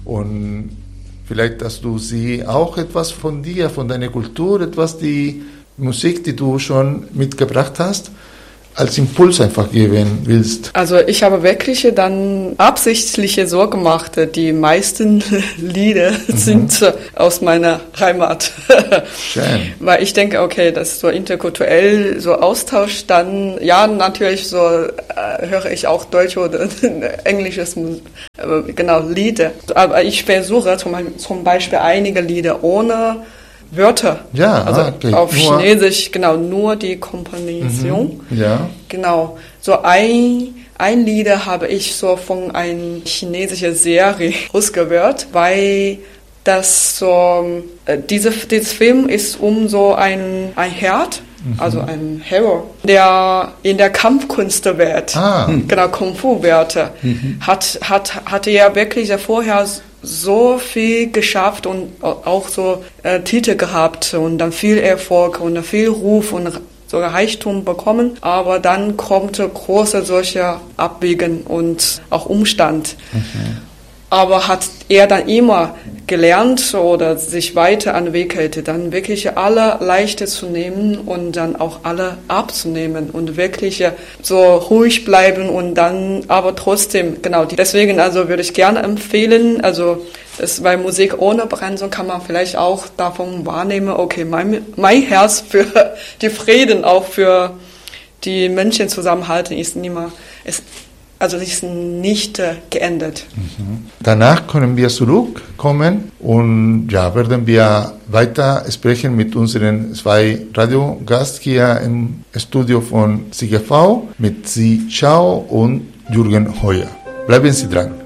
Und vielleicht hast du sie auch etwas von dir, von deiner Kultur, etwas die Musik, die du schon mitgebracht hast, als Impuls einfach geben willst. Also ich habe wirklich dann absichtlich so gemacht, die meisten Lieder sind aus meiner Heimat. Schön. Weil ich denke, okay, das ist so interkulturell, so Austausch, dann, ja, natürlich so höre ich auch Deutsch oder englisches, genau, Lieder. Aber ich versuche zum Beispiel einige Lieder ohne Wörter, ja, also okay. auf Chinesisch, genau, nur die Komposition. Ja. Genau, so ein Lied habe ich so von einer chinesischen Serie ausgehört, weil das so, dieses Film ist um so ein Held, also ein Hero, der in der Kampfkunstwelt, genau, Kung-Fu-Welt, hatte ja wirklich vorher so viel geschafft und auch so Titel gehabt und dann viel Erfolg und viel Ruf und sogar Reichtum bekommen. Aber dann kommt große solche Abwägen und auch Umstand. Aber hat er dann immer gelernt oder sich weiterentwickelt, dann wirklich alle leichter zu nehmen und dann auch alle abzunehmen und wirklich so ruhig bleiben und dann aber trotzdem, genau, deswegen also würde ich gerne empfehlen, also bei Musik ohne Begrenzung kann man vielleicht auch davon wahrnehmen, okay, mein Herz für die Frieden, auch für die Menschen zusammenhalten ist ist nicht geendet. Danach können wir zurückkommen und ja, werden wir weiter sprechen mit unseren zwei Radiogästen hier im Studio von CGV, mit Sie Chao und Jürgen Heuer. Bleiben Sie dran.